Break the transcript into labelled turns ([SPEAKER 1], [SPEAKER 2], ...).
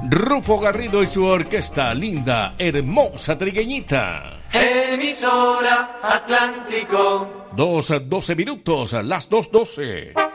[SPEAKER 1] Rufo Garrido y su orquesta linda, hermosa trigueñita.
[SPEAKER 2] Emisora Atlántico.
[SPEAKER 1] 2:12, las 2:12.